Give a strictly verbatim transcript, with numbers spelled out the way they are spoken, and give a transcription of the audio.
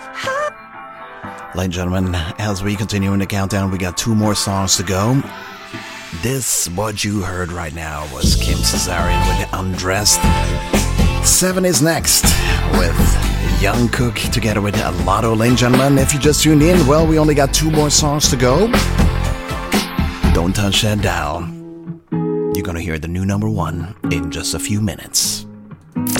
Ladies and gentlemen, as we continue in the countdown, we got two more songs to go. This, what you heard right now, was Kim Cesarion with Undressed. Seven is next with Young Cook together with Lotto. Ladies and gentlemen, if you just tuned in, well, we only got two more songs to go. Don't touch that dial. You're gonna hear the new number one in just a few minutes.